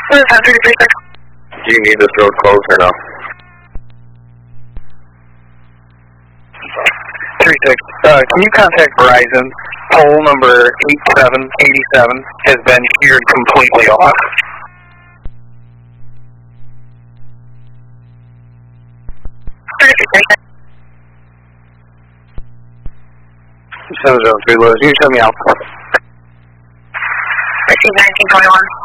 Do you need this road closed or no? 36. Can you contact Verizon? Pole number 8787 has been sheared completely off. San Jose 3 Lewis, you can shut me out. 1921.